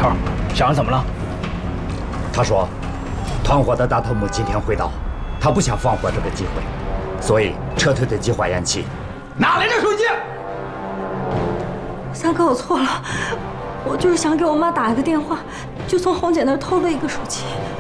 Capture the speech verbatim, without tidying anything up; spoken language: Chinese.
头，小杨怎么了？ 他说，团伙的大头目今天会到，他不想放过这个机会，所以撤退的计划延期。 哪来的手机？ 三哥，我错了，我就是想给我妈打一个电话，就从红姐那儿偷了一个手机。